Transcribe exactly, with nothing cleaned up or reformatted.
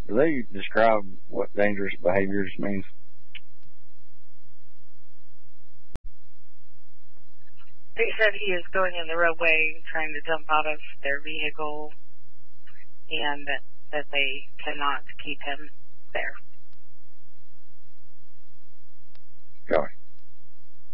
Do they describe what dangerous behaviors means? They said he is going in the roadway trying to jump out of their vehicle and that, that they cannot keep him there. Gosh.